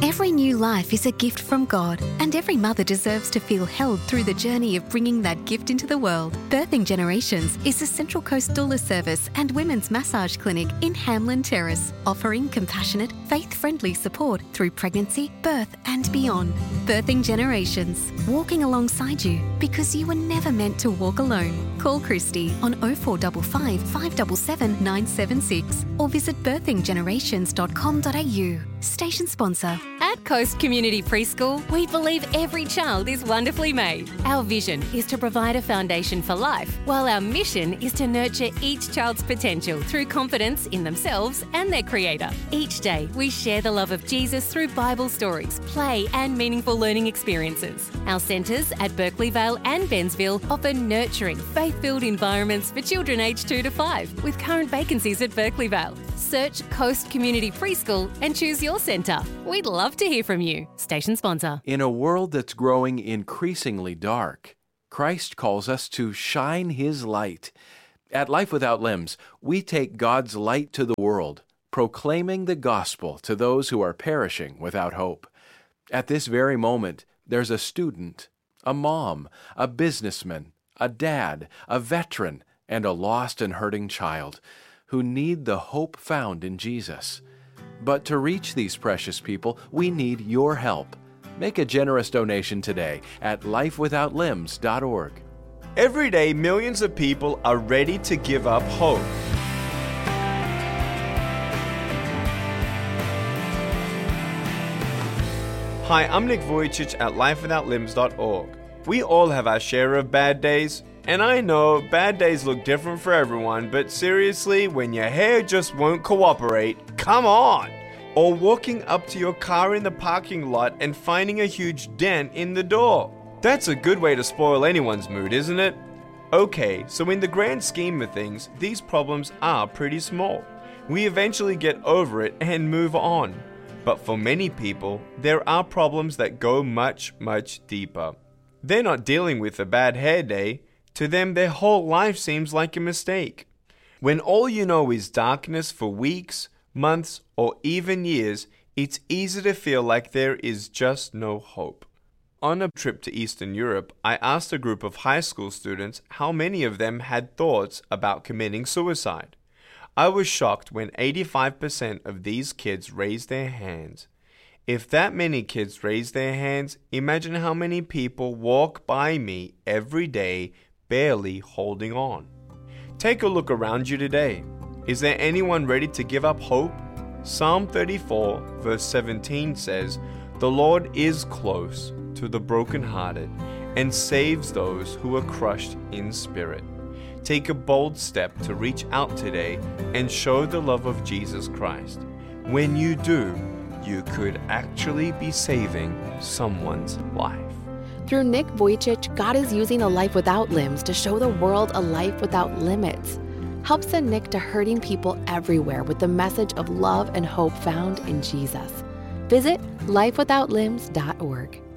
Every new life is a gift from God, and every mother deserves to feel held through the journey of bringing that gift into the world. Birthing Generations is a Central Coast doula service and women's massage clinic in Hamlin Terrace, offering compassionate, faith-friendly support through pregnancy, birth and beyond. Birthing Generations, walking alongside you because you were never meant to walk alone. Call Christy on 0455 577 976 or visit birthinggenerations.com.au. Station sponsor. At Coast Community Preschool, we believe every child is wonderfully made. Our vision is to provide a foundation for life, while our mission is to nurture each child's potential through confidence in themselves and their Creator. Each day, we share the love of Jesus through Bible stories, play and meaningful learning experiences. Our centres at Berkeley Vale and Bensville offer nurturing, faith-filled environments for children aged 2 to 5, with current vacancies at Berkeley Vale. Search Coast Community Preschool and choose your centre. We'd love to hear from you. Station sponsor. In a world that's growing increasingly dark, Christ calls us to shine His light. At Life Without Limbs, we take God's light to the world, proclaiming the gospel to those who are perishing without hope. At this very moment, there's a student, a mom, a businessman, a dad, a veteran, and a lost and hurting child who need the hope found in Jesus. But to reach these precious people, we need your help. Make a generous donation today at lifewithoutlimbs.org. Every day, millions of people are ready to give up hope. Hi, I'm Nick Vujicic at lifewithoutlimbs.org. We all have our share of bad days, and I know bad days look different for everyone, but seriously, when your hair just won't cooperate, come on! Or walking up to your car in the parking lot and finding a huge dent in the door. That's a good way to spoil anyone's mood, isn't it? Okay, so in the grand scheme of things, these problems are pretty small. We eventually get over it and move on. But for many people, there are problems that go much, much deeper. They're not dealing with a bad hair day. To them, their whole life seems like a mistake. When all you know is darkness for weeks, months, or even years, it's easy to feel like there is just no hope. On a trip to Eastern Europe, I asked a group of high school students how many of them had thoughts about committing suicide. I was shocked when 85% of these kids raised their hands. If that many kids raise their hands, imagine how many people walk by me every day barely holding on. Take a look around you today. Is there anyone ready to give up hope? Psalm 34 verse 17 says, "The Lord is close to the brokenhearted and saves those who are crushed in spirit." Take a bold step to reach out today and show the love of Jesus Christ. When you do, you could actually be saving someone's life. Through Nick Vujicic, God is using a life without limbs to show the world a life without limits. Help send Nick to hurting people everywhere with the message of love and hope found in Jesus. Visit lifewithoutlimbs.org.